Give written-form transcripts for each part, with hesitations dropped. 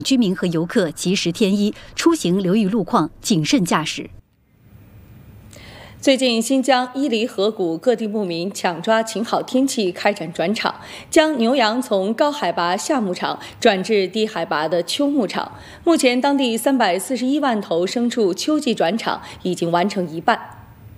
居民和游客及时添衣，出行留意路况，谨慎驾驶。 最近，新疆伊犁河谷各地牧民抢抓晴好天气开展转场，将牛羊从高海拔夏牧场转至低海拔的秋牧场。目前，当地341万头牲畜秋季转场已经完成一半。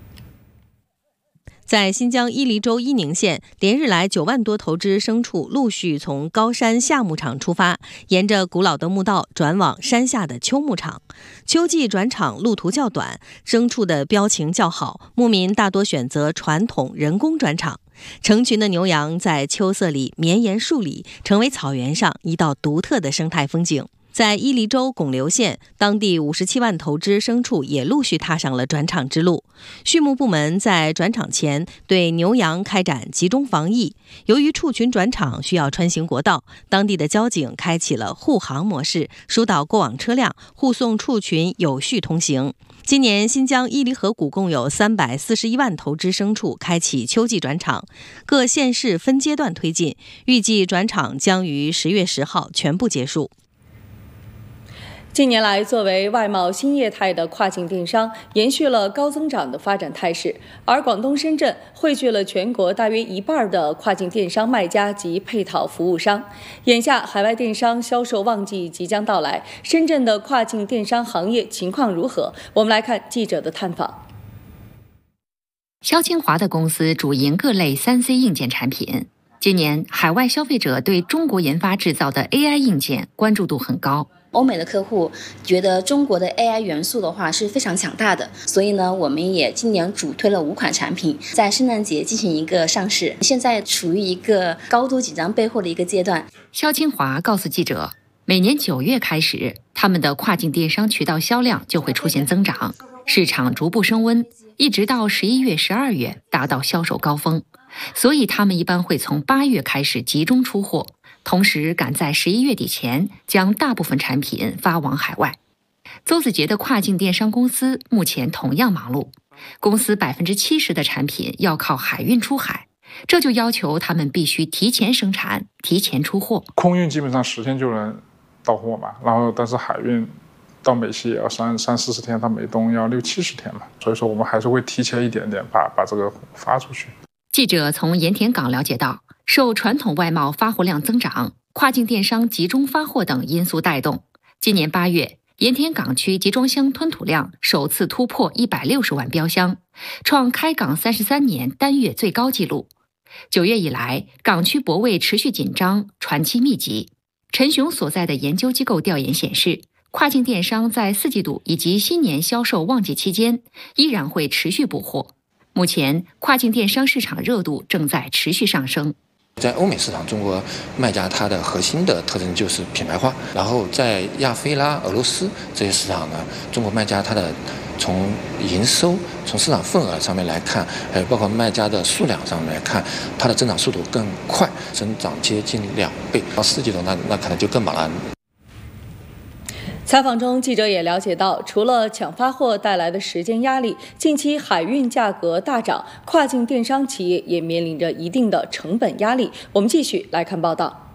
在新疆伊犁州伊宁县，连日来9万多头只牲畜陆续从高山夏牧场出发，沿着古老的牧道转往山下的秋牧场。秋季转场路途较短，牲畜的标情较好，牧民大多选择传统人工转场。成群的牛羊在秋色里绵延数里，成为草原上一道独特的生态风景。在伊犁州巩留县，当地57万头只牲畜也陆续踏上了转场之路。畜牧部门在转场前对牛羊开展集中防疫。由于畜群转场需要穿行国道，当地的交警开启了护航模式，疏导过往车辆，护送畜群有序通行。今年新疆伊犁河谷共有341万头只牲畜开启秋季转场，各县市分阶段推进，预计转场将于10月10号全部结束。 近年来，作为外贸新业态的跨境电商延续了高增长的发展态势，而广东深圳汇聚了全国大约一半的跨境电商卖家及配套服务商。眼下，海外电商销售旺季即将到来，深圳的跨境电商行业情况如何？我们来看记者的探访。 肖清华的公司主营各类3C 硬件产品。今年，海外消费者对中国研发制造的 AI 硬件关注度很高。 欧美的客户觉得中国的 AI 元素的话是非常强大的，所以呢，我们也今年主推了5款产品，在圣诞节进行一个上市，现在处于一个高度紧张备货的一个阶段。 肖清华告诉记者，每年9月开始，他们的跨境电商渠道销量就会出现增长，市场逐步升温，一直到11月、12月达到销售高峰，所以他们一般会从8月开始集中出货。同时赶在11月底前将大部分产品发往海外。邹子杰的跨境电商公司目前同样忙碌，公司70%的产品要靠海运出海，这就要求他们必须提前生产、提前出货。 空运基本上10天就能到货嘛，然后但是海运到美西也要30-40天，到美东要60-70天嘛，所以说我们还是会提前一点点把这个发出去。 记者从盐田港了解到，受传统外贸发货量增长、跨境电商集中发货等因素带动，今年8月，盐田港区集装箱吞吐量首次突破160万标箱，创开港33年单月最高纪录。9月以来，港区泊位持续紧张，船期密集。陈雄所在的研究机构调研显示，跨境电商在4季度以及新年销售旺季期间，依然会持续补货。目前，跨境电商市场热度正在持续上升。 在欧美市场，中国卖家它的核心的特征就是品牌化。然后在亚非拉、俄罗斯这些市场呢，中国卖家它的从营收、从市场份额上面来看，还有包括卖家的数量上面来看，它的增长速度更快，增长接近2倍。到4季度那可能就更猛了。 采访中，记者也了解到，除了抢发货带来的时间压力，近期海运价格大涨，跨境电商企业也面临着一定的成本压力。我们继续来看报道。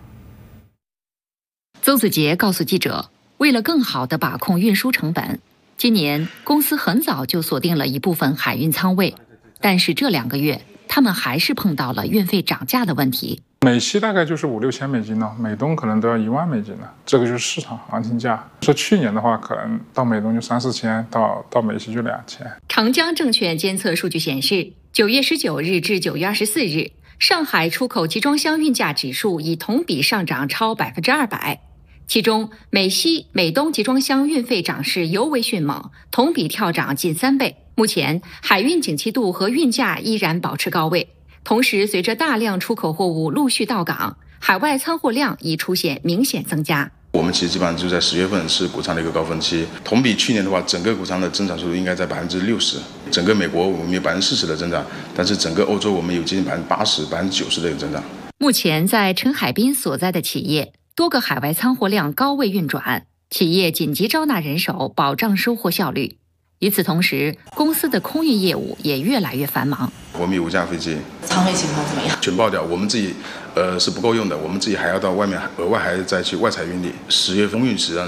邹子杰告诉记者，为了更好地把控运输成本，今年公司很早就锁定了一部分海运仓位，但是这2个月，他们还是碰到了运费涨价的问题。 美西大概就是5-6千美金了，美东可能都要1万美金了，这个就是市场行情价。说去年的话，可能到美东就3-4千，到美西就2000。 长江证券监测数据显示，9月19日至9月24日，上海出口集装箱运价指数已同比上涨超200%，其中美西、美东集装箱运费涨势尤为迅猛，同比跳涨近3倍。目前，海运景气度和运价依然保持高位。同时，随着大量出口货物陆续到港，海外仓货量已出现明显增加。 我们其实基本上就在10月份是谷仓的一个高峰期，同比去年的话，整个谷仓的增长速度应该在60%，整个美国我们有40%的增长，但是整个欧洲我们有接近80%、90%的一个增长。 目前在陈海滨所在的企业，多个海外仓货量高位运转，企业紧急招纳人手，保障收货效率。 与此同时，公司的空运业务也越来越繁忙。 我们有5架飞机， 仓位情况怎么样？ 全爆掉，我们自己是不够用的，我们自己还要到外面额外还再去外采运力。10月空运实际上